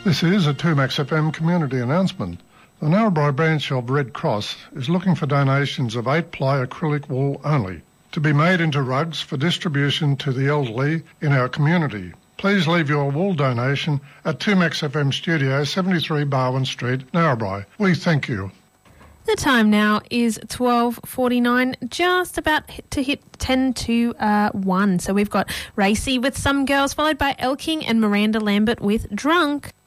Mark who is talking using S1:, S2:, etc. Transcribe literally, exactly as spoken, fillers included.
S1: This is a two Max F M community announcement. The Narrabri branch of Red Cross is looking for donations of eight-ply acrylic wool only, to be made into rugs for distribution to the elderly in our community. Please leave your wool donation at two Max F M Studio, seventy-three Barwon Street, Narrabri. We thank you.
S2: The time now is twelve forty-nine, just about to hit ten to one. So we've got Racy with Some Girls, followed by Elking and Miranda Lambert with Drunk.